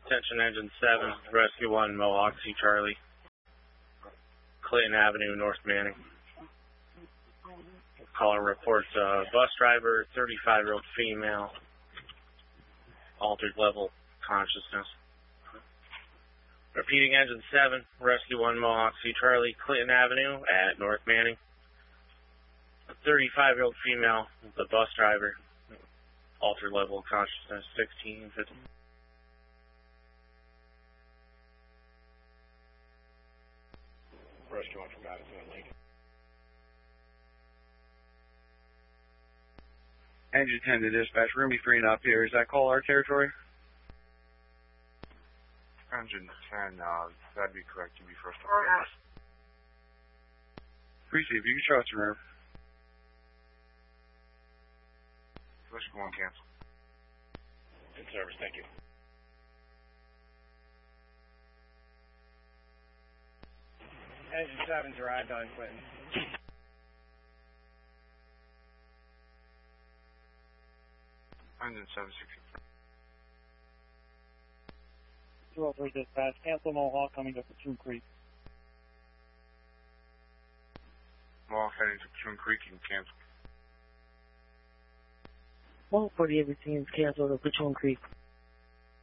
Attention Engine 7, Rescue 1, Mohawk C. Charlie, Clinton Avenue, North Manning. Caller reports bus driver, 35-year-old female, altered level consciousness. Repeating Engine 7, Rescue 1, Mohawk C. Charlie, Clinton Avenue at North Manning. A 35-year-old female, the bus driver, altered level of consciousness, 1650. Rescue 1 from Madison and Lincoln. Engine 10 to dispatch, room B3 and up here. Is that call our territory? Engine 10, that'd be correct. You'd be first up. Appreciate it. If you can show us your room. Rescue 1 cancel. Good service, thank you. Engine 7's arrived on Clinton. Engine 763. 203 dispatch, cancel Mohawk coming to Platoon Creek. Mohawk heading to Platoon Creek, you can cancel. Mohawk 48 routines cancel to Platoon Creek.